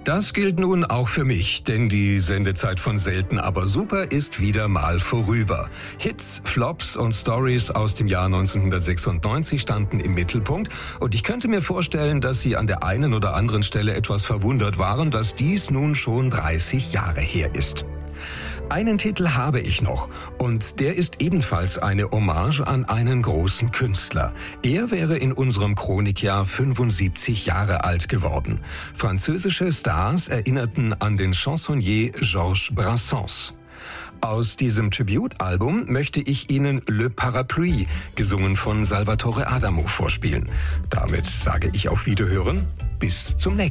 Das gilt nun auch für mich, denn die Sendezeit von Selten aber super ist wieder mal vorüber. Hits, Flops und Stories aus dem Jahr 1996 standen im Mittelpunkt und ich könnte mir vorstellen, dass Sie an der einen oder anderen Stelle etwas verwundert waren, dass dies nun schon 30 Jahre her ist. Einen Titel habe ich noch und der ist ebenfalls eine Hommage an einen großen Künstler. Er wäre in unserem Chronikjahr 75 Jahre alt geworden. Französische Stars erinnerten an den Chansonnier Georges Brassens. Aus diesem Tribute-Album möchte ich Ihnen Le Parapluie, gesungen von Salvatore Adamo, vorspielen. Damit sage ich auf Wiederhören, bis zum nächsten Mal.